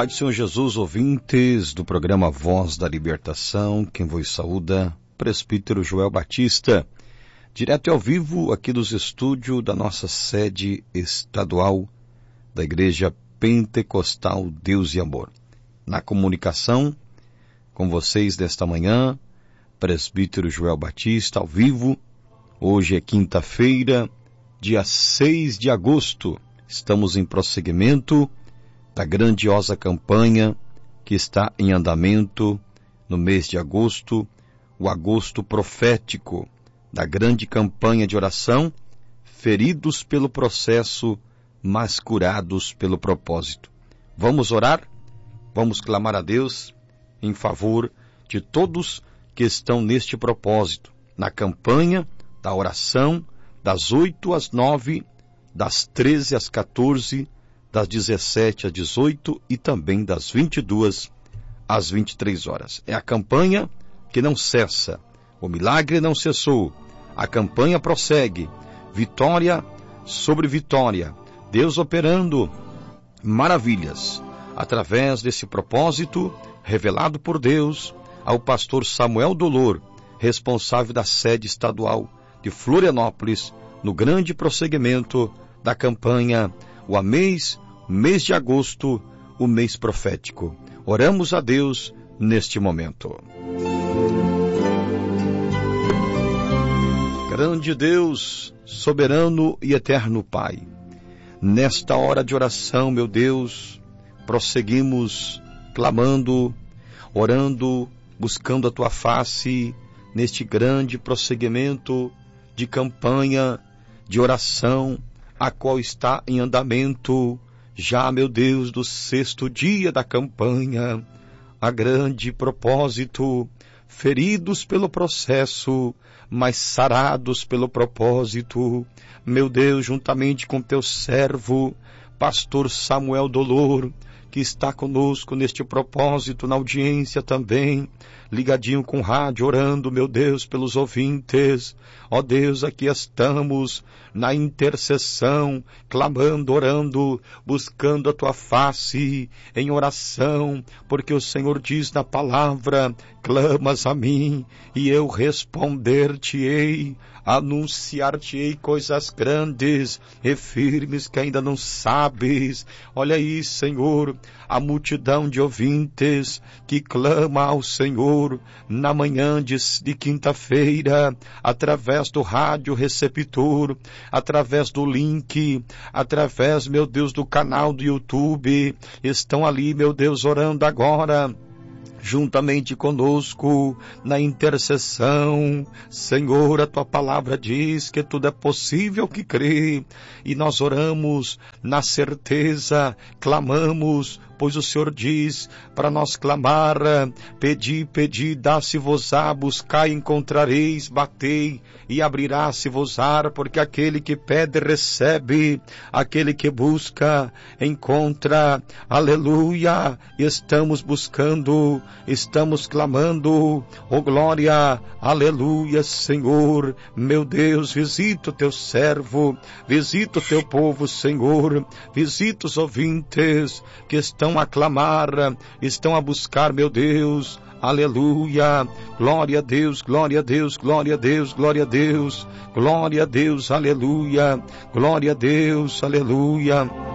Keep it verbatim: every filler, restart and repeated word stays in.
Pai do Senhor Jesus, ouvintes do programa Voz da Libertação, quem vos saúda, presbítero Joel Batista, direto e ao vivo aqui dos estúdios da nossa sede estadual da Igreja Pentecostal Deus e Amor. Na comunicação com vocês desta manhã, presbítero Joel Batista, ao vivo. Hoje é quinta-feira, dia seis de agosto. Estamos em prosseguimento da grandiosa campanha que está em andamento no mês de agosto, o agosto profético da grande campanha de oração, feridos pelo processo, mas curados pelo propósito. Vamos orar? Vamos clamar a Deus em favor de todos que estão neste propósito, na campanha da oração, das oito às nove, das treze às quatorze, das dezessete às dezoito e também das vinte e duas às vinte e três horas. É a campanha que não cessa, o milagre não cessou, a campanha prossegue, vitória sobre vitória, Deus operando maravilhas, através desse propósito revelado por Deus ao pastor Samuel Dolor, responsável da sede estadual de Florianópolis, no grande prosseguimento da campanha, o mês, mês de agosto, o mês profético. Oramos a Deus neste momento. Grande Deus, soberano e eterno Pai, nesta hora de oração, meu Deus, prosseguimos clamando, orando, buscando a Tua face, neste grande prosseguimento de campanha, de oração, a qual está em andamento, já, meu Deus, do sexto dia da campanha, a grande propósito, feridos pelo processo, mas sarados pelo propósito, meu Deus, juntamente com teu servo, pastor Samuel Dolor, que está conosco neste propósito, na audiência também, ligadinho com rádio, orando, meu Deus, pelos ouvintes. Ó Deus, aqui estamos na intercessão, clamando, orando, buscando a Tua face em oração, porque o Senhor diz na palavra, clamas a mim e eu responder-te-ei, anunciar-te-ei coisas grandes e firmes que ainda não sabes. Olha aí, Senhor, a multidão de ouvintes que clama ao Senhor na manhã de, de quinta-feira, através do rádio receptor, através do link, através, meu Deus, do canal do YouTube, estão ali, meu Deus, orando agora, juntamente conosco, na intercessão. Senhor, a Tua palavra diz que tudo é possível que crê, e nós oramos na certeza, clamamos, pois o Senhor diz para nós clamar, pedi, pedi, dá-se-vos-á, buscai, encontrareis, batei, e abrirá-se-vos-á, porque aquele que pede, recebe, aquele que busca, encontra. Aleluia, estamos buscando, estamos clamando, oh glória, aleluia, Senhor, meu Deus, visita o teu servo, visita o teu povo, Senhor, visita os ouvintes que estão a clamar, estão a buscar, meu Deus, aleluia, glória a Deus, glória a Deus, glória a Deus, glória a Deus, glória a Deus, aleluia, glória a Deus, aleluia.